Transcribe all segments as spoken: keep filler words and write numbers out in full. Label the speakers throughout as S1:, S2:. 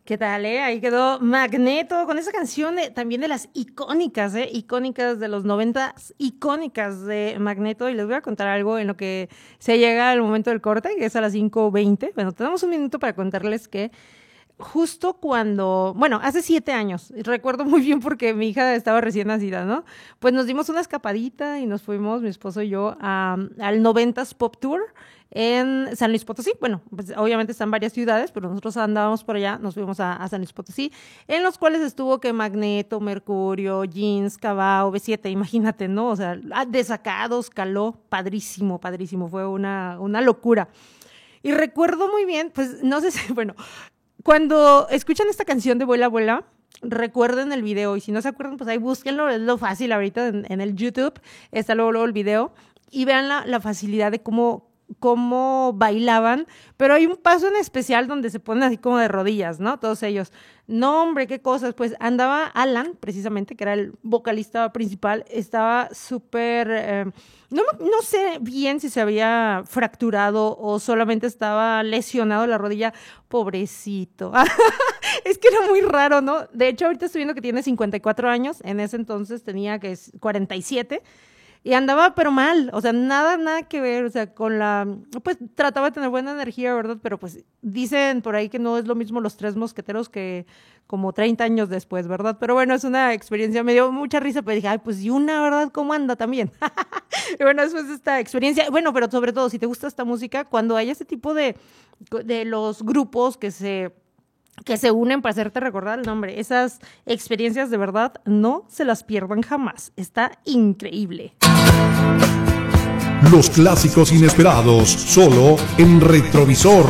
S1: ¿Qué tal, eh? Ahí quedó Magneto con esa canción de, también de las icónicas, eh, icónicas de los noventas, icónicas de Magneto. Y les voy a contar algo en lo que se llega al momento del corte, que es a las cinco veinte. Bueno, tenemos un minuto para contarles que justo cuando, bueno, hace siete años, recuerdo muy bien porque mi hija estaba recién nacida, ¿no? Pues nos dimos una escapadita y nos fuimos, mi esposo y yo, a, al noventas Pop Tour en San Luis Potosí. Bueno, pues obviamente están varias ciudades, pero nosotros andábamos por allá, nos fuimos a, a San Luis Potosí, en los cuales estuvo que Magneto, Mercurio, Jeans, Cabao, B siete, imagínate, ¿no? O sea, Desacados, Caló, padrísimo, padrísimo, fue una, una locura. Y recuerdo muy bien, pues no sé si, bueno, cuando escuchan esta canción de Vuela, Vuela, recuerden el video, y si no se acuerdan, pues ahí búsquenlo, es lo fácil ahorita en, en el YouTube, está luego, luego el video, y vean la, la facilidad de cómo cómo bailaban, pero hay un paso en especial donde se ponen así como de rodillas, ¿no? Todos ellos. No, hombre, qué cosas. Pues andaba Alan, precisamente, que era el vocalista principal, estaba súper... Eh, no, no sé bien si se había fracturado o solamente estaba lesionado la rodilla. Pobrecito. Es que era muy raro, ¿no? De hecho, ahorita estoy viendo que tiene cincuenta y cuatro años, en ese entonces tenía que cuarenta y siete, y andaba pero mal, o sea, nada, nada que ver, o sea, con la, pues trataba de tener buena energía, ¿verdad? Pero pues dicen por ahí que no es lo mismo los Tres Mosqueteros que como treinta años después, ¿verdad? Pero bueno, es una experiencia, me dio mucha risa, pero dije, ay, pues y una, ¿verdad? ¿Cómo anda también? Y bueno, después de esta experiencia, bueno, pero sobre todo, si te gusta esta música, cuando hay ese tipo de, de los grupos que se... que se unen para hacerte recordar el nombre. Esas experiencias de verdad no se las pierdan jamás. Está increíble.
S2: Los clásicos inesperados, solo en Retrovisor.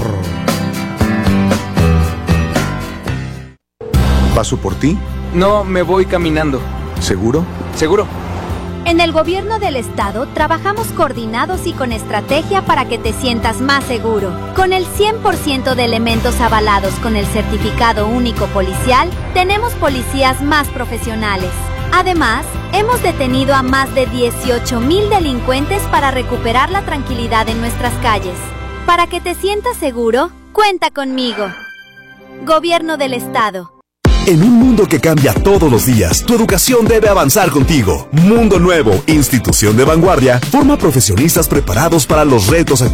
S3: ¿Paso por ti?
S4: No, me voy caminando.
S3: ¿Seguro?
S4: ¿Seguro?
S5: En el gobierno del estado trabajamos coordinados y con estrategia para que te sientas más seguro. Con el cien por ciento de elementos avalados con el certificado único policial, tenemos policías más profesionales. Además, hemos detenido a más de dieciocho mil delincuentes para recuperar la tranquilidad en nuestras calles. Para que te sientas seguro, cuenta conmigo. Gobierno del estado.
S6: En un mundo que cambia todos los días, tu educación debe avanzar contigo. Mundo Nuevo, institución de vanguardia, forma profesionistas preparados para los retos actuales.